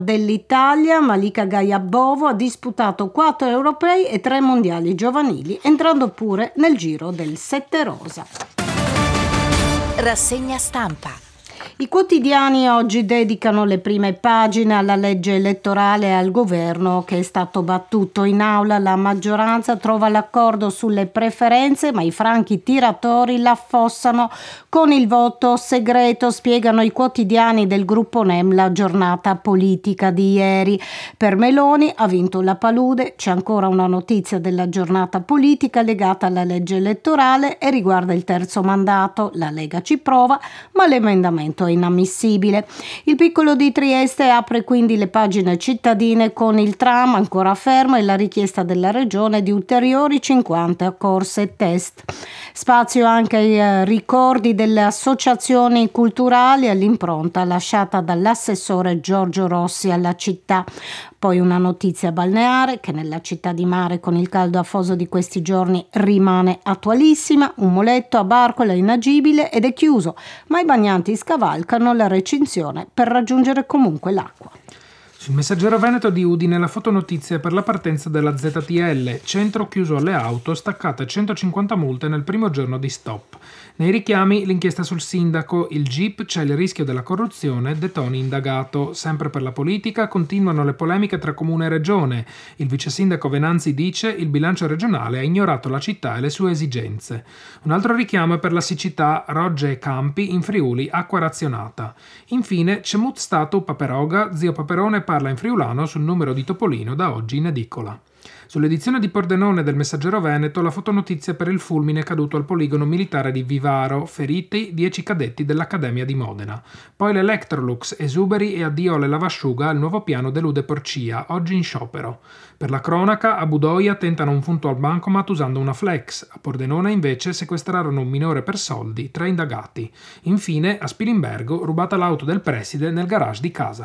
dell'Italia, Malika Gaiabovo, ha disputato 4 europei e 3 mondiali giovanili, entrando pure nel giro del 7 rosa. Rassegna stampa. I quotidiani oggi dedicano le prime pagine alla legge elettorale e al governo che è stato battuto in aula. La maggioranza trova l'accordo sulle preferenze, ma i franchi tiratori l'affossano con il voto segreto, spiegano i quotidiani del gruppo NEM la giornata politica di ieri. Per Meloni ha vinto la palude. C'è ancora una notizia della giornata politica legata alla legge elettorale e riguarda il terzo mandato. La Lega ci prova, ma l'emendamento è inammissibile. Il piccolo di Trieste apre quindi le pagine cittadine con il tram ancora fermo e la richiesta della regione di ulteriori 50 corse e test. Spazio anche ai ricordi delle associazioni culturali e all'impronta lasciata dall'assessore Giorgio Rossi alla città. Poi una notizia balneare che nella città di mare con il caldo afoso di questi giorni rimane attualissima. Un muletto a Barcola è inagibile ed è chiuso, ma i bagnanti scavalcano la recinzione per raggiungere comunque l'acqua. Sul Messaggero Veneto di Udine la fotonotizia per la partenza della ZTL, centro chiuso alle auto, staccate 150 multe nel primo giorno di stop. Nei richiami l'inchiesta sul sindaco, il GIP, c'è il rischio della corruzione, De Toni indagato. Sempre per la politica continuano le polemiche tra comune e regione. Il vice sindaco Venanzi dice il bilancio regionale ha ignorato la città e le sue esigenze. Un altro richiamo è per la siccità, rogge e campi, in Friuli, acqua razionata. Infine Cemut Statu Paperoga, zio Paperone parla in friulano sul numero di Topolino da oggi in edicola. Sull'edizione di Pordenone del Messaggero Veneto la fotonotizia per il fulmine caduto al poligono militare di Vivaro, feriti 10 cadetti dell'Accademia di Modena. Poi l'Electrolux, esuberi e addio alle lavasciuga al nuovo piano delude Porcia, oggi in sciopero. Per la cronaca a Budoia tentano un furto al bancomat usando una flex, a Pordenone invece sequestrarono un minore per soldi, 3 indagati. Infine a Spilimbergo rubata l'auto del preside nel garage di casa.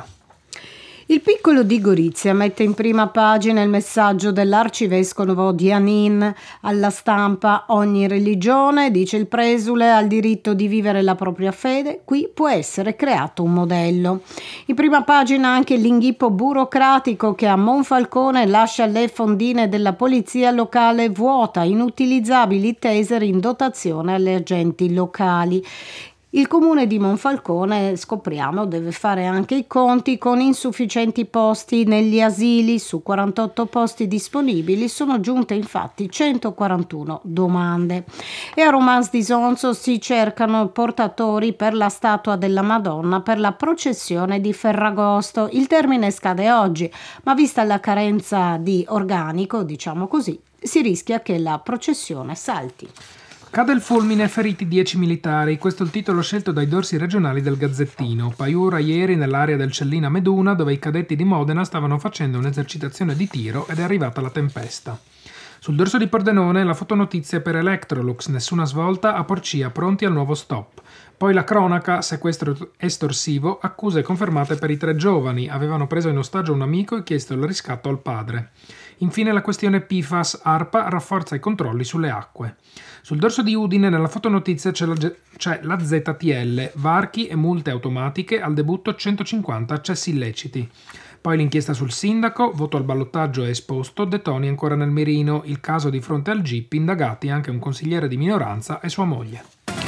Il piccolo di Gorizia mette in prima pagina il messaggio dell'arcivescovo Dianin alla stampa. Ogni religione, dice il presule, ha il diritto di vivere la propria fede, qui può essere creato un modello. In prima pagina anche l'inghippo burocratico che a Monfalcone lascia le fondine della polizia locale vuota, inutilizzabili taser in dotazione alle agenti locali. Il comune di Monfalcone, scopriamo, deve fare anche i conti con insufficienti posti negli asili. Su 48 posti disponibili sono giunte infatti 141 domande. E a Romans di Sonzo si cercano portatori per la statua della Madonna per la processione di Ferragosto. Il termine scade oggi, ma vista la carenza di organico, diciamo così, si rischia che la processione salti. Cade il fulmine, feriti 10 militari. Questo è il titolo scelto dai dorsi regionali del Gazzettino. Paiura ieri nell'area del Cellina Meduna, dove i cadetti di Modena stavano facendo un'esercitazione di tiro ed è arrivata la tempesta. Sul dorso di Pordenone la fotonotizia per Electrolux, nessuna svolta, a Porcia pronti al nuovo stop. Poi la cronaca, sequestro estorsivo, accuse confermate per i 3 giovani, avevano preso in ostaggio un amico e chiesto il riscatto al padre. Infine la questione PFAS, ARPA rafforza i controlli sulle acque. Sul dorso di Udine nella fotonotizia c'è la ZTL, varchi e multe automatiche, al debutto 150 accessi illeciti. Poi l'inchiesta sul sindaco, voto al ballottaggio è esposto, De Toni ancora nel mirino, il caso di fronte al GIP, indagati anche un consigliere di minoranza e sua moglie.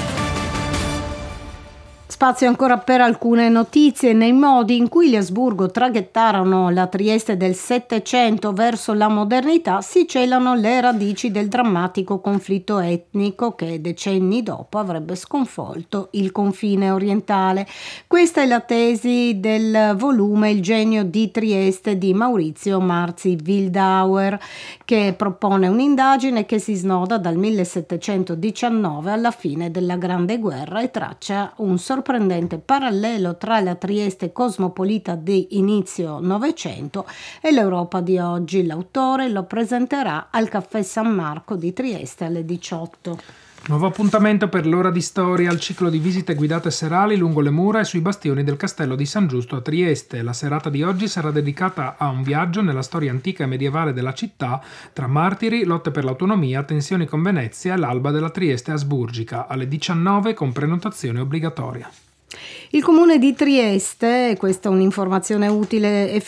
Spazio ancora per alcune notizie. Nei modi in cui gli Asburgo traghettarono la Trieste del Settecento verso la modernità si celano le radici del drammatico conflitto etnico che decenni dopo avrebbe sconvolto il confine orientale. Questa è la tesi del volume Il genio di Trieste di Maurizio Marzi Wildauer, che propone un'indagine che si snoda dal 1719 alla fine della Grande Guerra e traccia un sorprendente parallelo tra la Trieste cosmopolita di inizio Novecento e l'Europa di oggi. L'autore lo presenterà al Caffè San Marco di Trieste alle 18. Nuovo appuntamento per l'ora di storia al ciclo di visite guidate serali lungo le mura e sui bastioni del castello di San Giusto a Trieste. La serata di oggi sarà dedicata a un viaggio nella storia antica e medievale della città, tra martiri, lotte per l'autonomia, tensioni con Venezia e l'alba della Trieste asburgica, alle 19 con prenotazione obbligatoria. Il comune di Trieste, questa è un'informazione utile